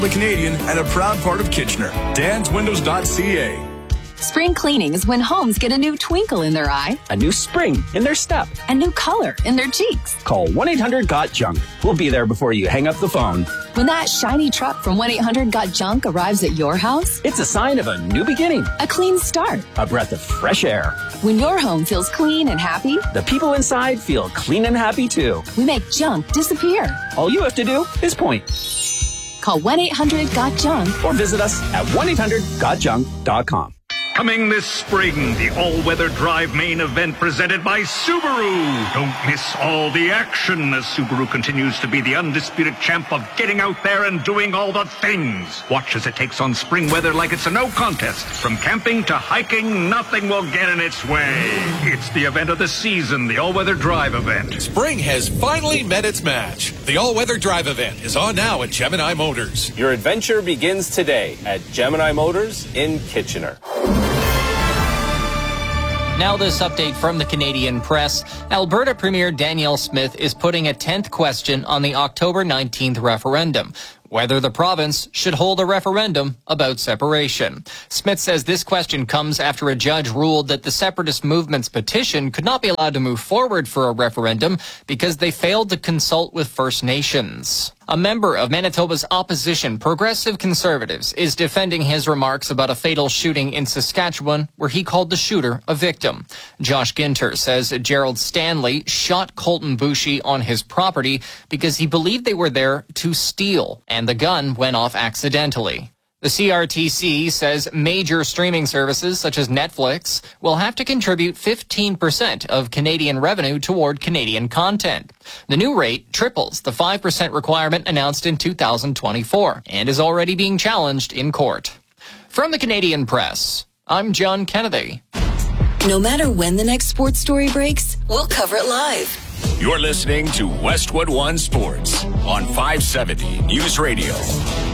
The Canadian and a proud part of Kitchener. danswindows.ca. Spring cleaning is when homes get a new twinkle in their eye, a new spring in their step, a new color in their cheeks. Call 1-800-GOT-JUNK. We'll be there before you hang up the phone. When that shiny truck from 1-800-GOT-JUNK arrives at your house, it's a sign of a new beginning, a clean start, a breath of fresh air. When your home feels clean and happy, the people inside feel clean and happy too. We make junk disappear. All you have to do is point. Call 1-800-GOT-JUNK or visit us at 1-800-GOTJUNK.com. Coming this spring, the all-weather drive main event presented by Subaru. Don't miss all the action as Subaru continues to be the undisputed champ of getting out there and doing all the things. Watch as it takes on spring weather like it's a no contest. From camping to hiking, nothing will get in its way. It's the event of the season, the all-weather drive event. Spring has finally met its match. The all-weather drive event is on now at Gemini Motors. Your adventure begins today at Gemini Motors in Kitchener. Now this update from the Canadian Press. Alberta Premier Danielle Smith is putting a 10th question on the October 19th referendum, whether the province should hold a referendum about separation. Smith says this question comes after a judge ruled that the separatist movement's petition could not be allowed to move forward for a referendum because they failed to consult with First Nations. A member of Manitoba's opposition, Progressive Conservatives, is defending his remarks about a fatal shooting in Saskatchewan where he called the shooter a victim. Josh Ginter says Gerald Stanley shot Colton Boushie on his property because he believed they were there to steal, and the gun went off accidentally. The CRTC says major streaming services such as Netflix will have to contribute 15% of Canadian revenue toward Canadian content. The new rate triples the 5% requirement announced in 2024 and is already being challenged in court. From the Canadian Press, I'm John Kennedy. No matter when the next sports story breaks, we'll cover it live. You're listening to Westwood One Sports on 570 News Radio.